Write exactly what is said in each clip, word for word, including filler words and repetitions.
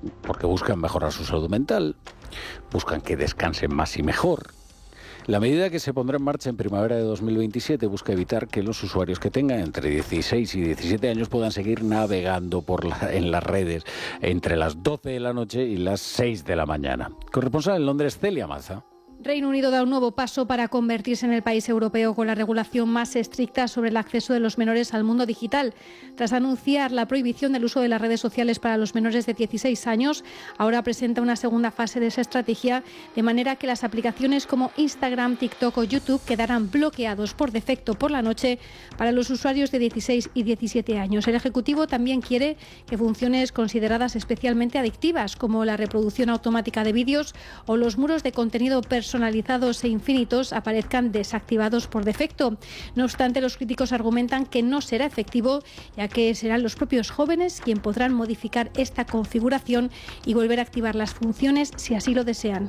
porque buscan mejorar su salud mental, buscan que descansen más y mejor. La medida que se pondrá en marcha en primavera de dos mil veintisiete busca evitar que los usuarios que tengan entre dieciséis y diecisiete años puedan seguir navegando por la, en las redes entre las doce de la noche y las seis de la mañana. Corresponsal en Londres, Celia Maza. Reino Unido da un nuevo paso para convertirse en el país europeo con la regulación más estricta sobre el acceso de los menores al mundo digital. Tras anunciar la prohibición del uso de las redes sociales para los menores de dieciséis años, ahora presenta una segunda fase de esa estrategia, de manera que las aplicaciones como Instagram, TikTok o YouTube quedarán bloqueados por defecto por la noche para los usuarios de dieciséis y diecisiete años. El Ejecutivo también quiere que funciones consideradas especialmente adictivas, como la reproducción automática de vídeos o los muros de contenido personal personalizados e infinitos aparezcan desactivados por defecto. No obstante, los críticos argumentan que no será efectivo, ya que serán los propios jóvenes quienes podrán modificar esta configuración y volver a activar las funciones si así lo desean.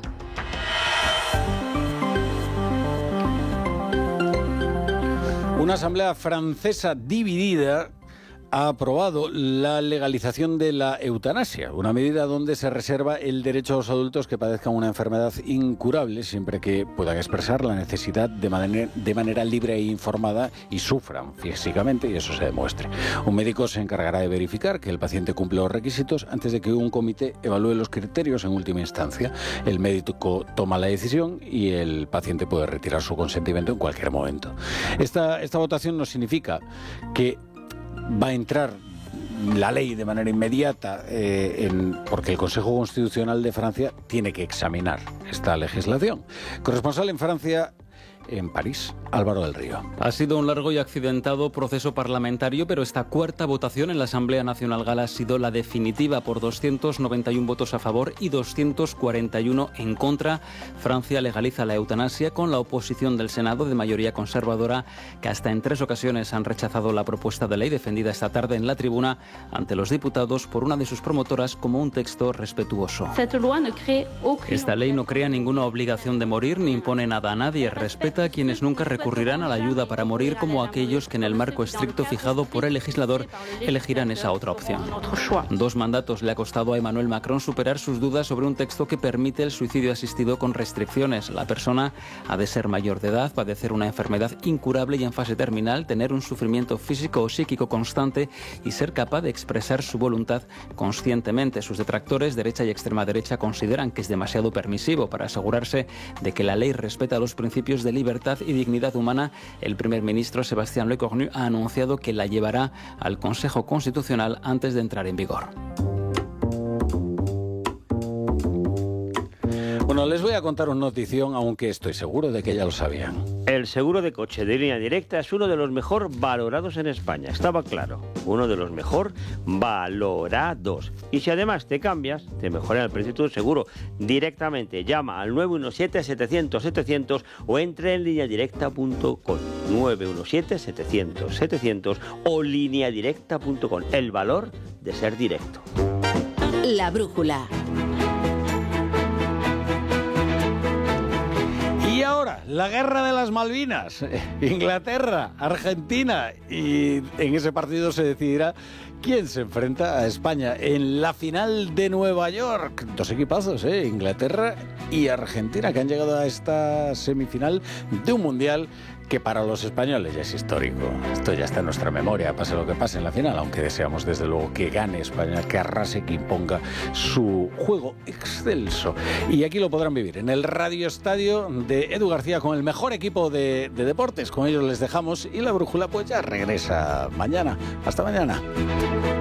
Una asamblea francesa dividida ha aprobado la legalización de la eutanasia, una medida donde se reserva el derecho a los adultos que padezcan una enfermedad incurable, siempre que puedan expresar la necesidad de manera, de manera libre e informada y sufran físicamente, y eso se demuestre. Un médico se encargará de verificar que el paciente cumple los requisitos antes de que un comité evalúe los criterios en última instancia. El médico toma la decisión y el paciente puede retirar su consentimiento en cualquier momento. Esta, esta votación no significa que va a entrar la ley de manera inmediata, eh, en, porque el Consejo Constitucional de Francia tiene que examinar esta legislación. Corresponsal en Francia, en París, Álvaro del Río. Ha sido un largo y accidentado proceso parlamentario, pero esta cuarta votación en la Asamblea Nacional Gala ha sido la definitiva por doscientos noventa y uno votos a favor y doscientos cuarenta y uno en contra. Francia legaliza la eutanasia con la oposición del Senado de mayoría conservadora, que hasta en tres ocasiones han rechazado la propuesta de ley defendida esta tarde en la tribuna ante los diputados por una de sus promotoras como un texto respetuoso. Esta ley no crea ninguna obligación de morir ni impone nada a nadie. Respeta a quienes nunca recurrirán a la ayuda para morir, como aquellos que en el marco estricto fijado por el legislador elegirán esa otra opción. Dos mandatos le ha costado a Emmanuel Macron superar sus dudas sobre un texto que permite el suicidio asistido con restricciones. La persona ha de ser mayor de edad, padecer una enfermedad incurable y en fase terminal, tener un sufrimiento físico o psíquico constante y ser capaz de expresar su voluntad conscientemente. Sus detractores, derecha y extrema derecha, consideran que es demasiado permisivo. Para asegurarse de que la ley respeta los principios de libertad y dignidad humana, el primer ministro Sébastien Lecornu ha anunciado que la llevará al Consejo Constitucional antes de entrar en vigor. Bueno, les voy a contar una notición, aunque estoy seguro de que ya lo sabían. El seguro de coche de Línea Directa es uno de los mejor valorados en España. Estaba claro, uno de los mejor valorados. Y si además te cambias, te mejoran el precio de tu seguro directamente. Llama al nueve uno siete, setecientos, setecientos o entre en línea directa punto com. nueve uno siete, setecientos, setecientos o línea directa punto com. El valor de ser directo. La brújula. Y ahora, la guerra de las Malvinas, Inglaterra, Argentina, y en ese partido se decidirá quién se enfrenta a España en la final de Nueva York. Dos equipazos, ¿eh? Inglaterra y Argentina, que han llegado a esta semifinal de un mundial que para los españoles ya es histórico. Esto ya está en nuestra memoria, pase lo que pase en la final, aunque deseamos desde luego que gane España, que arrase, que imponga su juego excelso. Y aquí lo podrán vivir en el Radio Estadio de Edu García con el mejor equipo de, de deportes. Con ellos les dejamos y la brújula pues ya regresa mañana. Hasta mañana.